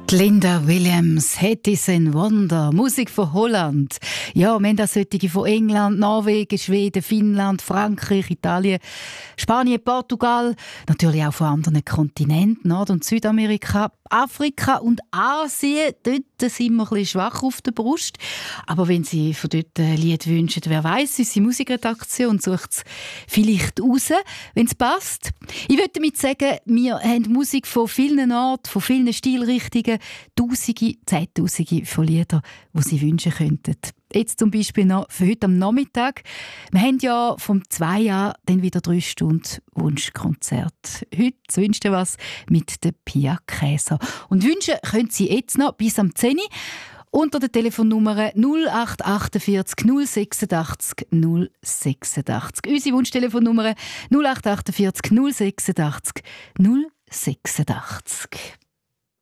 Die Linda Williams, «Het is een Wunder», Musik von Holland. Ja, wir haben da solche von England, Norwegen, Schweden, Finnland, Frankreich, Italien, Spanien, Portugal, natürlich auch von anderen Kontinenten, Nord- und Südamerika, Afrika und Asien. Dort sind wir ein bisschen schwach auf der Brust. Aber wenn Sie von dort ein Lied wünschen, wer weiss, unsere Musikredaktion sucht es vielleicht raus, wenn es passt. Ich würde damit sagen, wir haben Musik von vielen Orten, von vielen Stilrichtungen, Tausende, Zehntausende von Liedern, die Sie wünschen könnten. Jetzt zum Beispiel noch für heute am Nachmittag. Wir haben ja vom 2 Jahren dann wieder 3 Stunden Wunschkonzert. Heute wünscht ihr was mit der Pia Käser. Und wünschen können Sie jetzt noch bis am 10 Uhr unter der Telefonnummer 0848 086 086. Unsere Wunschtelefonnummer 0848 086 086.